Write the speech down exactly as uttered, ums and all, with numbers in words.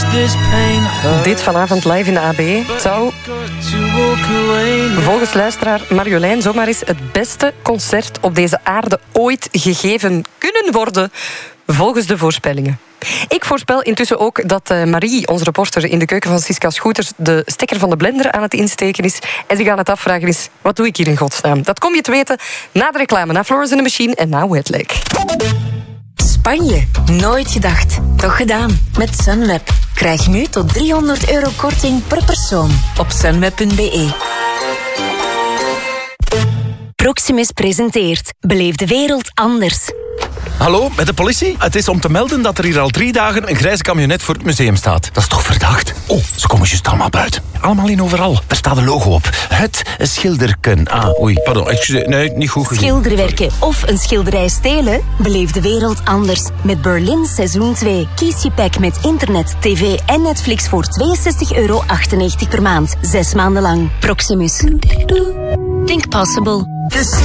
Dit vanavond live in de A B zou volgens luisteraar Marjolein zomaar eens het beste concert op deze aarde ooit gegeven kunnen worden, volgens de voorspellingen. Ik voorspel intussen ook dat Marie, onze reporter in de keuken van Siska Schoeters, de stekker van de blender aan het insteken is. En zich aan het afvragen is, wat doe ik hier in godsnaam? Dat kom je te weten na de reclame, na Florence in the Machine en na Wet Lake. Spanje. Nooit gedacht. Toch gedaan. Met Sunweb. Krijg nu tot driehonderd euro korting per persoon op sunweb punt be. Proximus presenteert Beleef de wereld anders. Hallo, met de politie? Het is om te melden dat er hier al drie dagen een grijze camionet voor het museum staat. Dat is toch verdacht? Oh, ze komen juist allemaal buiten. Allemaal in overal. Daar staat een logo op. Het schilderken. Ah, oei, pardon. Excuseer, nee, niet goed gezien. Schilderwerken of een schilderij stelen? Beleef de wereld anders. Met Berlin seizoen twee. Kies je pack met internet, tv en Netflix voor tweeënzestig euro achtennegentig per maand. Zes maanden lang. Proximus. Think possible.